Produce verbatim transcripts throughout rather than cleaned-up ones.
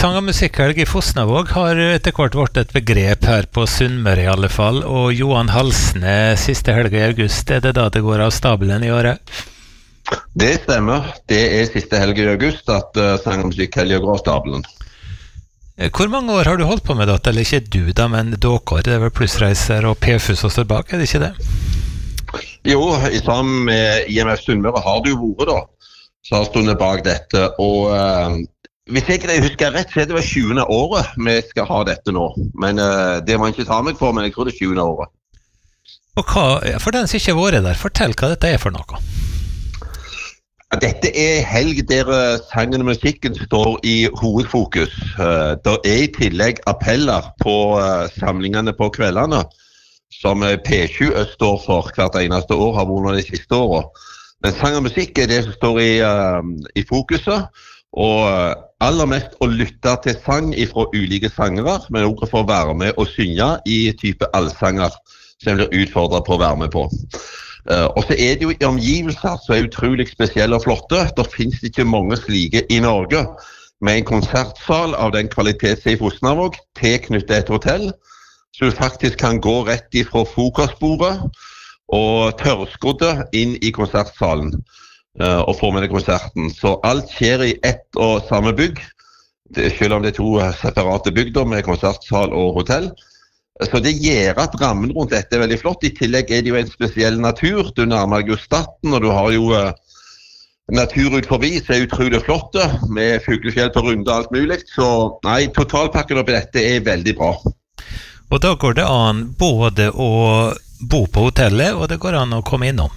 sang- og musikkhelg i Fosnavåg har etter hvert vært et begrep her på Sunnmøre i alle fall, og Johan Halsne siste helg i august, er det da det går av stabelen i året? Det stemmer. Det er siste helg i august at uh, sang- og musikkhelg går av stabelen. Hvor mange år har du holdt på med dette? Eller ikke du da, men dere, det er vel Plussreiser og P F U som står bak, er det ikke det? Jo, i sammen med I M F Sunnmøre har du vært da, så har stått bak dette, og uh, hvis jeg ikke husker rett, så er det vel tjuende året vi skal ha dette nå. Men uh, det må jeg ikke ta meg for, men jeg tror det er tjuende året. Og hva, for den som ikke har vært der, fortell hva dette er for noe. Dette er helg der uh, sangen og musikken står i hovedfokus. Uh, det er i tillegg appeller på uh, samlingene på kveldene, som uh, P tjue står for hvert eneste år, har vært de siste årene. Men sang og musikk er det som står i, uh, i fokuset, og uh, aller mest å lytte til sang fra ulike sangere, men også for å være med og synge i type allsanger som blir utfordret på å være med på. Uh, og så er det jo omgivelser som er utrolig spesielle og flotte. Det finnes ikke mange slike i Norge, med en konsertsal av den kvalitet som er i Fosnavåg, tilknyttet et hotell, så du faktisk kan gå rett ifra frokostbordet og tørrskodde inn i konsertsalen uh, og få med deg konserten. Så alt skjer i ett og samme bygg, det, selv om det er to separate bygder med konsertsal og hotell. Så det gjør at rammen rundt dette er veldig flott. I tillegg er det jo en spesiell natur. Du nærmer deg jo Staten, og du har jo uh, natur ut forbi, så er utrolig flotte, med fuglefjell på runde og alt mulig. Så nei, totalpakken oppi dette er veldig bra. Og da går det an både å bo på hotellet, og det går an å komme innom.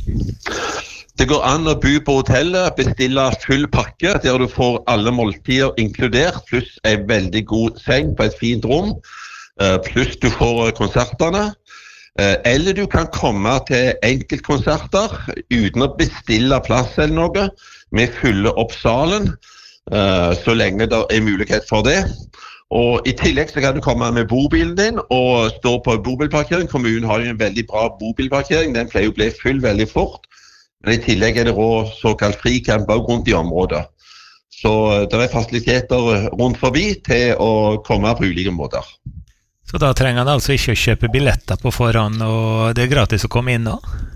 Det går an å bo på hotellet, bestille full pakke, der du får alle måltider inkludert, pluss en veldig god seng på et fint rom. Uh, pluss du får konsertene, uh, eller du kan komme til enkeltkonserter uten å bestille plass eller noe. Vi fyller opp salen, uh, så lenge det er mulighet for det. Og i tillegg så kan du komme med bobilen din og stå på bobilparkering. Kommunen har jo en veldig bra bobilparkering, den pleier å bli full veldig fort. Men i tillegg er det råd såkalt fricamp rundt i området. Så uh, det er fasiliteter rundt forbi til å komme på ulike måter. Så da trenger han altså ikke å kjøpe billetter på forhånd, og det er gratis å komme inn da?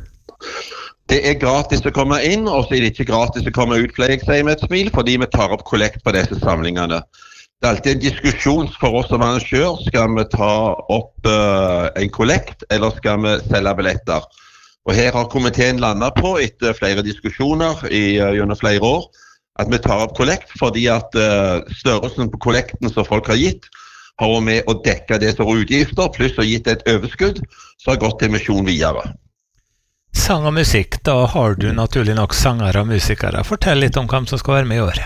Det er gratis å komme inn, og så er det ikke gratis å komme ut, pleier jeg sier med et smil, fordi vi tar opp kollekt på disse samlingene. Det er alltid en diskusjon for oss som arrangør. Skal vi ta opp uh, en kollekt, eller skal vi selge billetter? Og her har komiteen landet på, etter flere diskusjoner i, uh, gjennom flere år, at vi tar opp kollekt, fordi at uh, størrelsen på kollekten som folk har gitt, har vært med å dekke det som er utgifter, pluss å gitt et overskudd, så har gått til misjon videre. Sang og musikk, da har du naturlig nok sangere og musikere. Fortell litt om hvem som skal være med i år.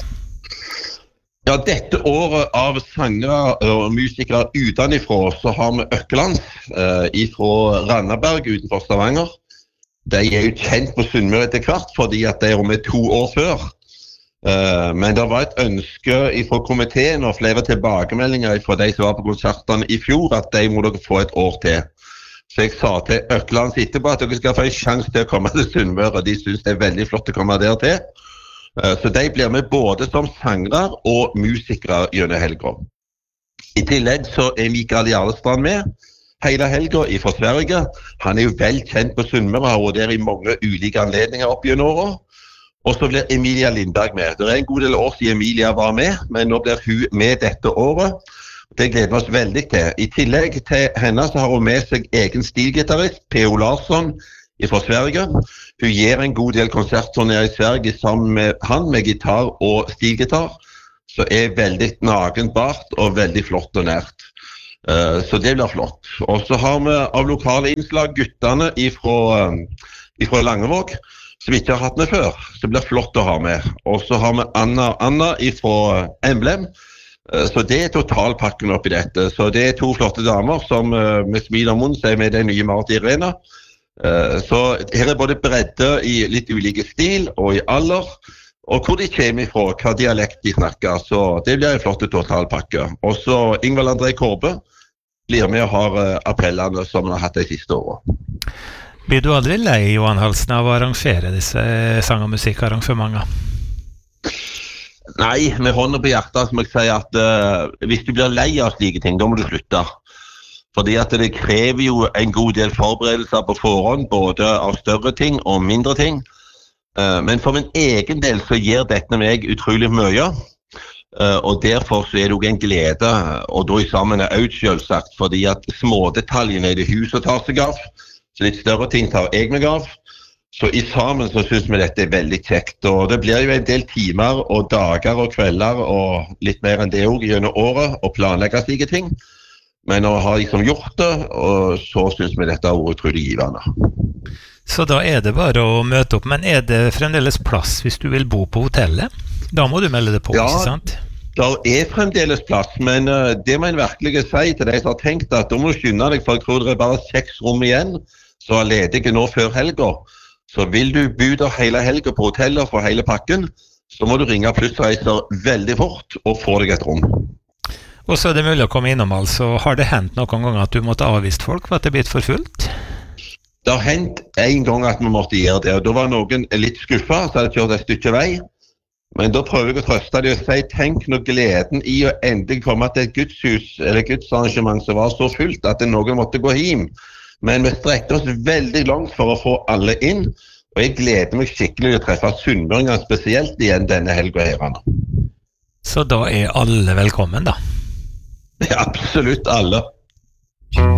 Ja, dette året av sangere og musikere utenifra, så har vi Økkeland eh, fra Randaberg utenfor Stavanger. De er jo kjent på Sunnmøre etter hvert, fordi at de er med to år før. Uh, men det var et ønske fra komiteen og flere tilbakemeldinger fra de som var på konsertene i fjor, at de må dere få et år til. Så jeg sa til Økkeland etterpå at dere skal få en sjanse til å komme til Sunnmøre. De synes det er veldig flott å komme der til. Uh, så de blir med både som sangere og musikere gjennom helga. I tillegg så er Mikael Jarlestrand med hele helga fra Sverige. Han er jo vel kjent på Sunnmøre, har vært der i mange ulike anledninger opp gjennom året. Og så blir Emilia Lindberg med. Det er en god del år siden Emilia var med, men nå blir hun med dette året. Det gleder vi oss veldig til. I tillegg til henne så har hun med seg egen stilgitarist, P O Larsson fra Sverige. Hun gir en god del konsertturnéer i Sverige sammen med han med gitar og stilgitar, så er veldig nakenbart og veldig flott og nært. Uh, så det blir flott. Og så har vi av lokale innslag guttene fra um, Langevåg, som vi ikke har hatt med før, så det blir flott å ha med. Og så har vi Anna, Anna fra Emblem, så det er totalpakken oppi dette. Så det er to flotte damer som med smil og munn sier med den nye Marti Irena. Så her er både bredde i litt ulike stil og i alder, og hvor de kommer ifra, hva dialekt de snakker. Så det blir en flott totalpakke. Og så Ingvald André Korbe blir med og har appellene som han har hatt de siste årene. Blir du aldri lei, Johan Halsne, av å arrangere disse sang- og musikkarrangementene? Nei, med hånda på hjertet så må jeg si at uh, hvis du blir lei av slike ting, da må du slutte. Fordi at det krever jo en god del forberedelser på forhånd, både av større ting og mindre ting. Uh, men for min egen del så gir dette meg utrolig mye. Uh, og derfor så er det jo en glede, og da i sammen er ut selvsagt, fordi at smådetaljene i det huset tar seg av, så litt større ting tar jeg meg av. Så i sammen så synes vi dette er veldig kjekt, og det blir jo en del timer og dager og kvelder og litt mer enn det også gjennom året å planlegge slike ting. Men å ha liksom gjort det, og så synes vi dette er utrolig givende. Så da er det bare å møte opp, men er det fremdeles plass hvis du vil bo på hotellet? Da må du melde det på, ja, ikke sant? Ja, det er fremdeles plass, men uh, det må en virkelig si til deg som har tenkt at da må du skynde deg, for jeg tror det er bare seks rom igjen, så er ledige nå før helga. Så vil du bo der hele helga på hotellet for hele pakken, så må du ringe Plussreiser veldig fort og få deg et rom. Og så er det mulig å komme innom, altså. Har det hendt noen ganger at du måtte avvist folk for at det er blitt for fullt? Det har hendt en gang at vi måtte gjøre det, og da var noen litt skuffet, så hadde jeg kjørt et stykke vei. Men da prøver jeg å trøste dem og si, tenk når gleden i å endelig komme til et gudshus eller gudsarrangement som var så fullt at noen måtte gå hjem. Men vi strekker oss veldig langt for å få alle inn, og jeg gleder meg skikkelig til å treffe sunnmøringer spesielt igjen denne helga her. Så da er alle velkommen, da? Absolutt alle.